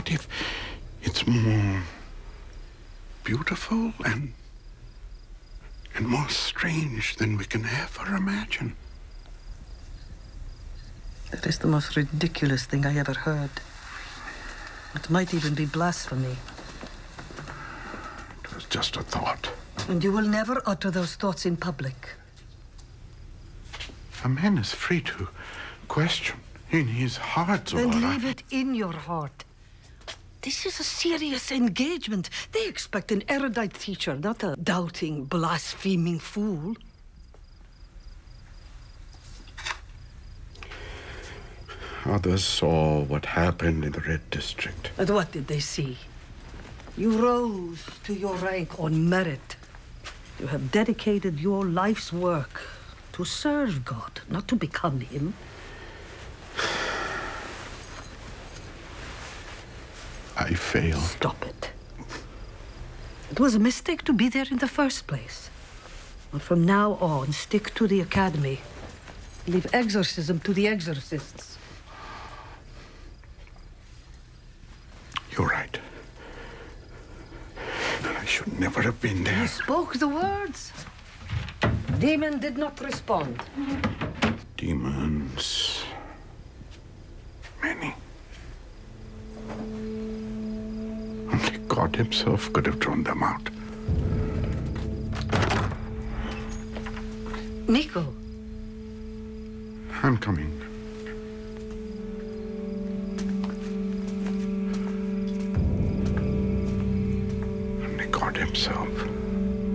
What if it's more beautiful and more strange than we can ever imagine? That is the most ridiculous thing I ever heard. It might even be blasphemy. It was just a thought. And you will never utter those thoughts in public. A man is free to question in his heart. Then leave it in your heart. This is a serious engagement. They expect an erudite teacher, not a doubting, blaspheming fool. Others saw what happened in the Red District. And what did they see? You rose to your rank on merit. You have dedicated your life's work to serve God, not to become Him. I failed. Stop it. It was a mistake to be there in the first place. And from now on, stick to the academy. Leave exorcism to the exorcists. You're right. I should never have been there. You spoke the words. Demon did not respond. Demons. Many. Only God himself could have drawn them out. Nico. I'm coming.